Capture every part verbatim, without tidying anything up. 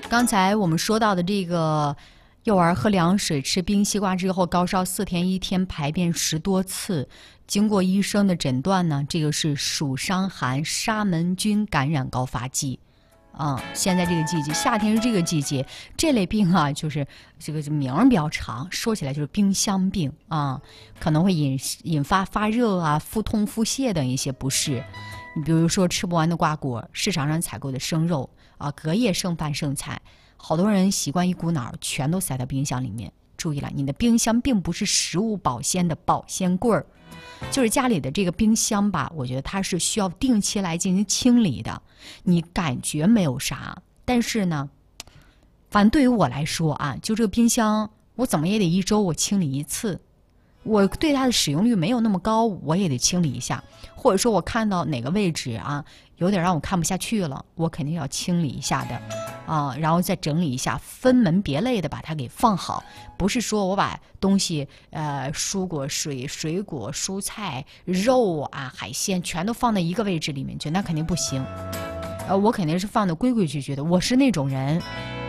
刚才我们说到的这个幼儿喝凉水、吃冰西瓜之后高烧四天，一天排便十多次，经过医生的诊断呢，这个是暑伤寒沙门菌感染高发季。啊、嗯，现在这个季节，夏天是这个季节，这类病啊，就是这个名儿比较长，说起来就是冰箱病啊，可能会引引发发热啊、腹痛、腹泻等一些不适。你比如说吃不完的瓜果，市场上采购的生肉啊，隔夜剩饭剩菜，好多人习惯一股脑全都塞到冰箱里面。注意了，你的冰箱并不是食物保鲜的保鲜柜儿。就是家里的这个冰箱吧，我觉得它是需要定期来进行清理的。你感觉没有啥，但是呢，反正对于我来说啊，就这个冰箱，我怎么也得一周我清理一次。我对它的使用率没有那么高，我也得清理一下。或者说我看到哪个位置啊，有点让我看不下去了，我肯定要清理一下的。啊，然后再整理一下，分门别类的把它给放好，不是说我把东西，呃，蔬果、水、水果、蔬菜、肉啊、海鲜全都放在一个位置里面去，那肯定不行。呃，我肯定是放的规规矩矩的，我是那种人，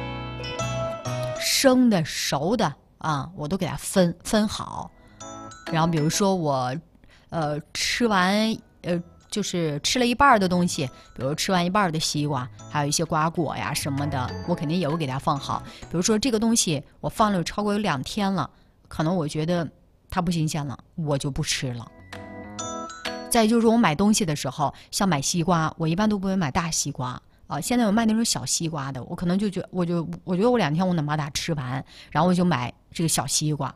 生的、熟的啊，我都给它分分好。然后比如说我，呃，吃完，呃。就是吃了一半的东西，比如吃完一半的西瓜，还有一些瓜果呀什么的，我肯定也会给它放好。比如说这个东西我放了超过有两天了，可能我觉得它不新鲜了，我就不吃了。再就是我买东西的时候，像买西瓜，我一般都不会买大西瓜啊。现在有卖那种小西瓜的，我可能就觉我就我觉得我两天我能把它吃完，然后我就买这个小西瓜。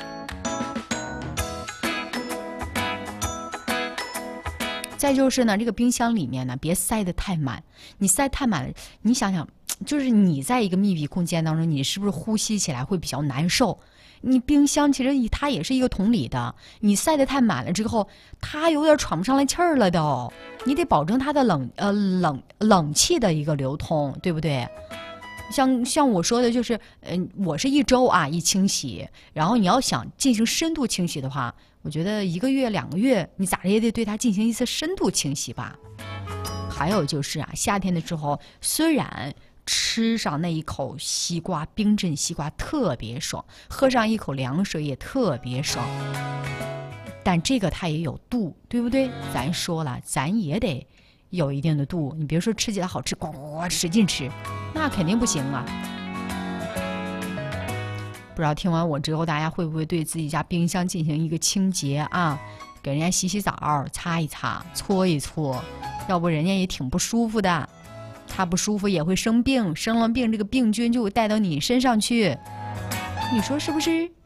再就是呢，这个冰箱里面呢，别塞得太满。你塞太满了，你想想，就是你在一个密闭空间当中，你是不是呼吸起来会比较难受？你冰箱其实它也是一个同理的，你塞得太满了之后，它有点喘不上来气儿了都。你得保证它的冷呃冷冷气的一个流通，对不对？像像我说的，就是，嗯、呃，我是一周啊一清洗，然后你要想进行深度清洗的话，我觉得一个月两个月，你咋着也得对它进行一次深度清洗吧。还有就是啊，夏天的时候，虽然吃上那一口西瓜，冰镇西瓜特别爽，喝上一口凉水也特别爽，但这个它也有度，对不对？咱说了，咱也得有一定的度。你别说吃起来好吃，呱呱呱使劲吃，那肯定不行啊。不知道听完我之后，大家会不会对自己家冰箱进行一个清洁啊？给人家洗洗澡，擦一擦，搓一搓，要不人家也挺不舒服的。他不舒服也会生病，生了病这个病菌就会带到你身上去，你说是不是？